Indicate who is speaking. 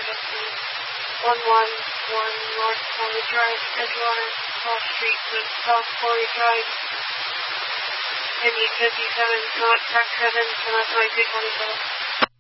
Speaker 1: North Foley Drive, Edgewater, cross street to South Foley Drive, NE 57, not track 7, so that's my 227.